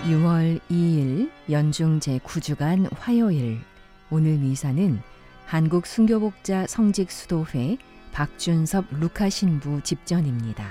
6월 2일 연중 제9주간 화요일. 오늘 미사는 한국 순교복자 성직수도회 박준섭 루카 신부 집전입니다.